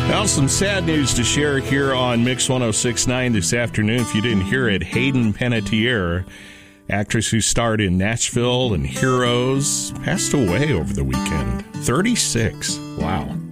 Well, some sad news to share here on Mix 106.9 this afternoon. If you didn't hear it, Hayden Panettiere, actress who starred in Nashville and Heroes, passed away over the weekend. 36. Wow.